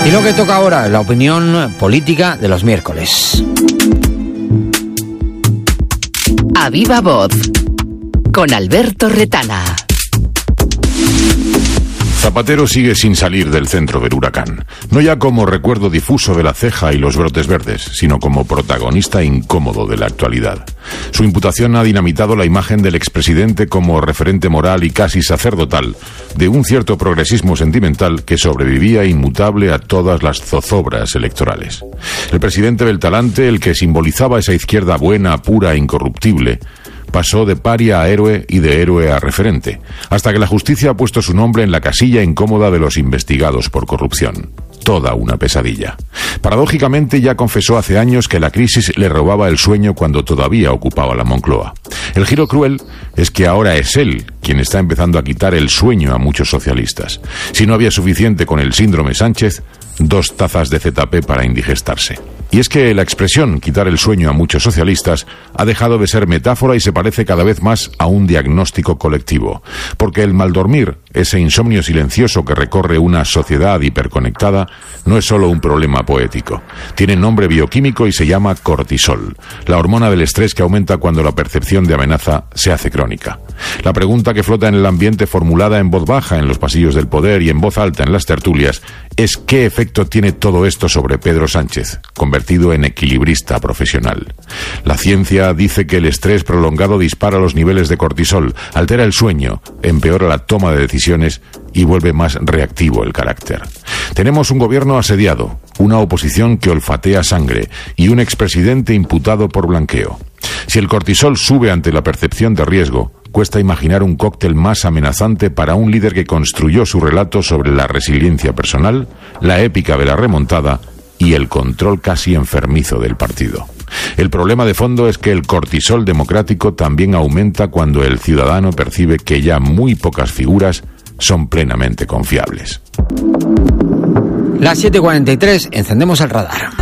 Y lo que toca ahora, la opinión política de los miércoles. A viva voz, con Alberto Retana. Zapatero sigue sin salir del centro del huracán, no ya como recuerdo difuso de la ceja y los brotes verdes, sino como protagonista incómodo de la actualidad. Su imputación ha dinamitado la imagen del expresidente como referente moral y casi sacerdotal de un cierto progresismo sentimental que sobrevivía inmutable a todas las zozobras electorales. El presidente del talante, el que simbolizaba esa izquierda buena, pura e incorruptible, pasó de paria a héroe y de héroe a referente, hasta que la justicia ha puesto su nombre en la casilla incómoda de los investigados por corrupción. Toda una pesadilla. Paradójicamente ya confesó hace años que la crisis le robaba el sueño cuando todavía ocupaba la Moncloa. El giro cruel es que ahora es él quien está empezando a quitar el sueño a muchos socialistas. Si no había suficiente con el síndrome Sánchez, 2 tazas de ZP para indigestarse. Y es que la expresión quitar el sueño a muchos socialistas ha dejado de ser metáfora y se parece cada vez más a un diagnóstico colectivo. Porque el maldormir, ese insomnio silencioso que recorre una sociedad hiperconectada, no es solo un problema poético. Tiene nombre bioquímico y se llama cortisol, la hormona del estrés que aumenta cuando la percepción de amenaza se hace crónica. La pregunta que flota en el ambiente, formulada en voz baja en los pasillos del poder y en voz alta en las tertulias, es ¿qué efecto tiene todo esto sobre Pedro Sánchez, convertido en equilibrista profesional? La ciencia dice que el estrés prolongado dispara los niveles de cortisol, altera el sueño, empeora la toma de decisiones y vuelve más reactivo el carácter. Tenemos un gobierno asediado, una oposición que olfatea sangre y un expresidente imputado por blanqueo. Si el cortisol sube ante la percepción de riesgo, cuesta imaginar un cóctel más amenazante para un líder que construyó su relato sobre la resiliencia personal, la épica de la remontada y el control casi enfermizo del partido. El problema de fondo es que el cortisol democrático también aumenta cuando el ciudadano percibe que ya muy pocas figuras son plenamente confiables. Las 7:43, encendemos el radar.